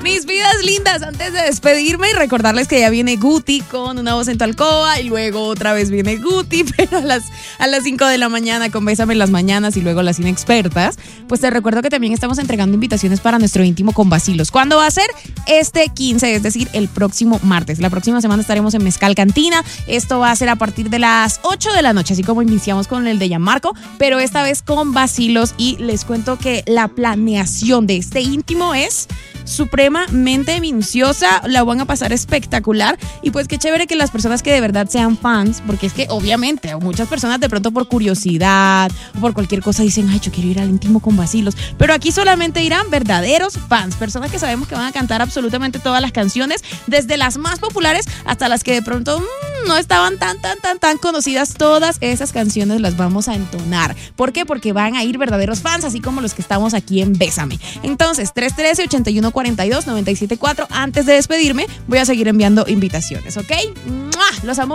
Mis vidas lindas, antes de despedirme y recordarles que ya viene Guti con Una Voz en tu Alcoba y luego otra vez viene Guti, pero a las 5 de la mañana con Bésame en las mañanas y luego las inexpertas. Pues te recuerdo que también estamos entregando invitaciones para nuestro íntimo con vacilos. ¿Cuándo va a ser? Este 15, es decir, el próximo martes. La próxima semana estaremos en Mezcal Cantina. Esto va a ser a partir de las 8 de la noche, así como iniciamos con el de Gianmarco, pero esta vez con vacilos. Y les cuento que la planeación de este íntimo es supremamente minuciosa, la van a pasar espectacular y pues qué chévere que las personas que de verdad sean fans, porque es que obviamente muchas personas de pronto por curiosidad o por cualquier cosa dicen, ay, yo quiero ir al íntimo con vacilos, pero aquí solamente irán verdaderos fans, personas que sabemos que van a cantar absolutamente todas las canciones, desde las más populares hasta las que de pronto no estaban tan conocidas. Todas esas canciones las vamos a entonar. ¿Por qué? Porque van a ir verdaderos fans, así como los que estamos aquí en Bésame. Entonces, 313-8142-974. Antes de despedirme, voy a seguir enviando invitaciones, ¿ok? ¡Mua! Los amo.